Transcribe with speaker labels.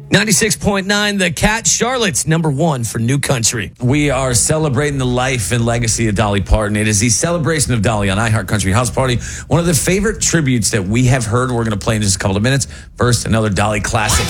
Speaker 1: 96.9, The Cat, Charlotte's #1 for New Country.
Speaker 2: We are celebrating the life and legacy of Dolly Parton. It is the celebration of Dolly on iHeart Country House Party. One of the favorite tributes that we have heard. We're going to play in just a couple of minutes. First, another Dolly classic.